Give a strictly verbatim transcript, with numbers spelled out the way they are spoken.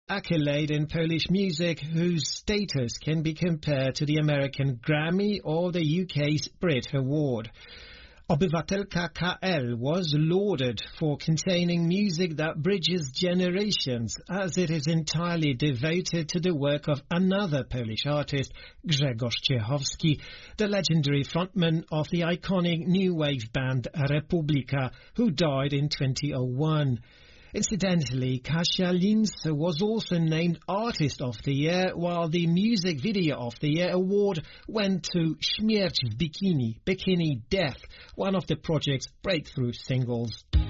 accolade in Polish music whose status can be compared to the American Grammy or the U K's Brit Award. Obywatelka K L was lauded for containing music that bridges generations, as it is entirely devoted to the work of another Polish artist, Grzegorz Ciechowski, the legendary frontman of the iconic new wave band Republika, who died in twenty oh one. Incidentally, Kasia Linz was also named Artist of the Year, while the Music Video of the Year award went to Śmierć w Bikini, Bikini Death, one of the project's breakthrough singles.